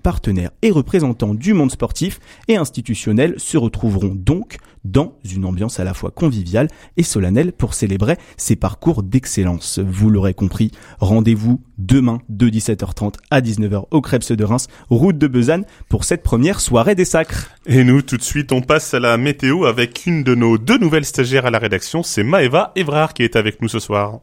partenaires et représentants du monde sportif et institutionnel se retrouveront donc dans une ambiance à la fois conviviale et solennelle pour célébrer ces parcours d'excellence. Vous l'aurez compris, rendez-vous demain de 17h30 à 19h au Krebs de Reims, route de Besançon, pour cette première soirée des sacres. Et nous, tout de suite, on passe à la météo avec une de nos 2 nouvelles stagiaires à la rédaction, c'est Maëva Evrard qui est avec nous ce soir.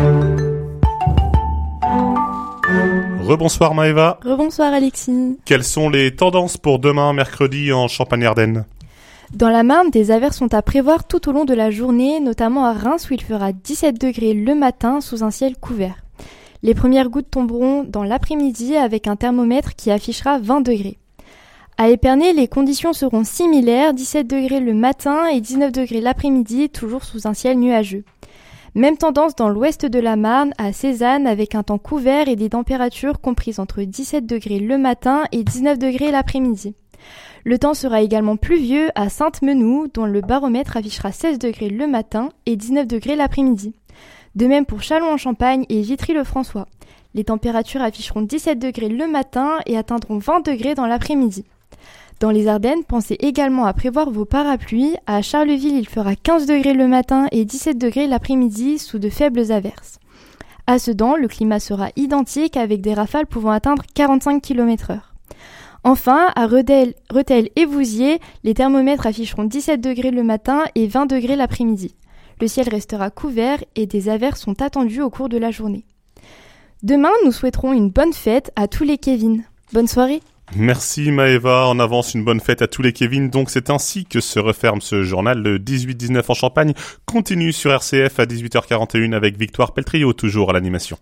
Rebonsoir Maëva. Rebonsoir Alexis. Quelles sont les tendances pour demain, mercredi, en Champagne-Ardenne ? Dans la Marne, des averses sont à prévoir tout au long de la journée, notamment à Reims où il fera 17 degrés le matin sous un ciel couvert. Les premières gouttes tomberont dans l'après-midi avec un thermomètre qui affichera 20 degrés. À Épernay, les conditions seront similaires, 17 degrés le matin et 19 degrés l'après-midi, toujours sous un ciel nuageux. Même tendance dans l'ouest de la Marne, à Cézanne, avec un temps couvert et des températures comprises entre 17 degrés le matin et 19 degrés l'après-midi. Le temps sera également pluvieux à Sainte-Menou, dont le baromètre affichera 16 degrés le matin et 19 degrés l'après-midi. De même pour Châlons-en-Champagne et Vitry-le-François. Les températures afficheront 17 degrés le matin et atteindront 20 degrés dans l'après-midi. Dans les Ardennes, pensez également à prévoir vos parapluies. À Charleville, il fera 15 degrés le matin et 17 degrés l'après-midi sous de faibles averses. À Sedan, le climat sera identique avec des rafales pouvant atteindre 45 km/h. Enfin, à Rethel et Vouziers, les thermomètres afficheront 17 degrés le matin et 20 degrés l'après-midi. Le ciel restera couvert et des averses sont attendues au cours de la journée. Demain, nous souhaiterons une bonne fête à tous les Kevin. Bonne soirée. Merci Maëva, en avance une bonne fête à tous les Kevin. Donc c'est ainsi que se referme ce journal. Le 18-19 en Champagne continue sur RCF à 18h41 avec Victoire Peltrio, toujours à l'animation.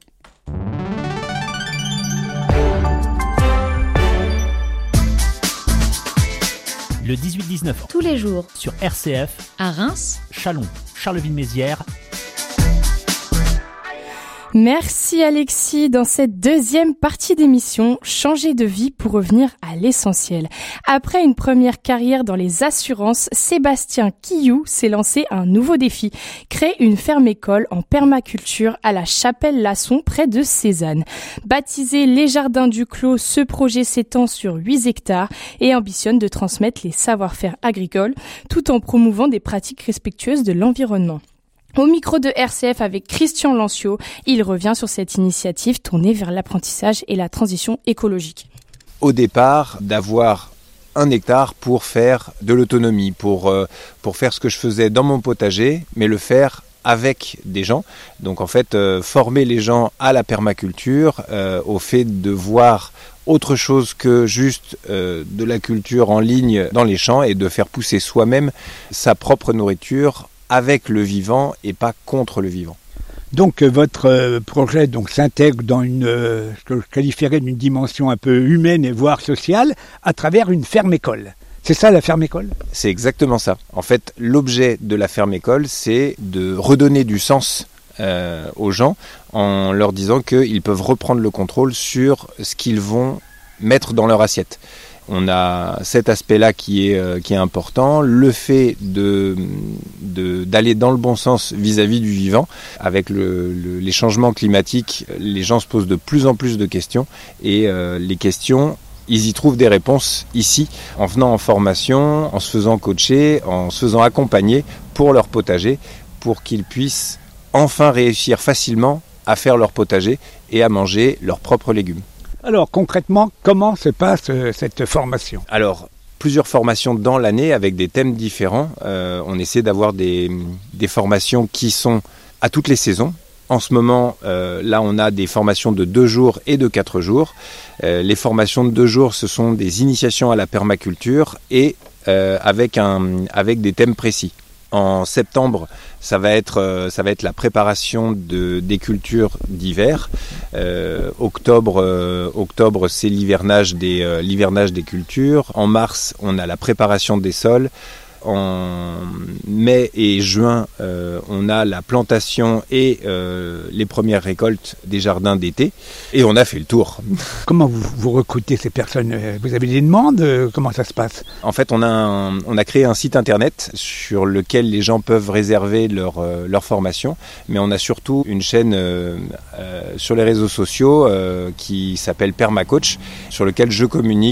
Le 18-19 tous les jours sur RCF à Reims, Châlons, Charleville-Mézières. Merci Alexis. Dans cette deuxième partie d'émission, changer de vie pour revenir à l'essentiel. Après une première carrière dans les assurances, Sébastien Quillou s'est lancé un nouveau défi, créer une ferme-école en permaculture à la Chapelle-Lasson près de Cézanne. Baptisé Les Jardins du Clos, ce projet s'étend sur 8 hectares et ambitionne de transmettre les savoir-faire agricoles tout en promouvant des pratiques respectueuses de l'environnement. Au micro de RCF avec Christian Lancio, il revient sur cette initiative tournée vers l'apprentissage et la transition écologique. Au départ, d'avoir 1 hectare pour faire de l'autonomie, pour faire ce que je faisais dans mon potager, mais le faire avec des gens. Donc en fait, former les gens à la permaculture, au fait de voir autre chose que juste de la culture en ligne dans les champs et de faire pousser soi-même sa propre nourriture avec le vivant et pas contre le vivant. Donc votre projet s'intègre dans ce que je qualifierais d'une dimension un peu humaine et voire sociale à travers une ferme-école. C'est ça la ferme-école ? C'est exactement ça. En fait, l'objet de la ferme-école, c'est de redonner du sens aux gens en leur disant qu'ils peuvent reprendre le contrôle sur ce qu'ils vont mettre dans leur assiette. On a cet aspect-là qui est important, le fait d'aller dans le bon sens vis-à-vis du vivant. Avec les changements climatiques, les gens se posent de plus en plus de questions et les questions, ils y trouvent des réponses ici, en venant en formation, en se faisant coacher, en se faisant accompagner pour leur potager, pour qu'ils puissent enfin réussir facilement à faire leur potager et à manger leurs propres légumes. Alors concrètement, comment se passe cette formation ? Alors, plusieurs formations dans l'année avec des thèmes différents. On essaie d'avoir des formations qui sont à toutes les saisons. En ce moment, là, on a des formations de 2 jours et de 4 jours. Les formations de 2 jours, ce sont des initiations à la permaculture et avec des thèmes précis. En septembre, ça va être la préparation des cultures d'hiver. Octobre, c'est l'hivernage des cultures. En mars, on a la préparation des sols. En mai et juin, on a la plantation et les premières récoltes des jardins d'été. Et on a fait le tour. Comment vous recrutez ces personnes ? Vous avez des demandes ? Comment ça se passe ? En fait, on a créé un site internet sur lequel les gens peuvent réserver leur formation. Mais on a surtout une chaîne sur les réseaux sociaux qui s'appelle Permacoach, sur lequel je communique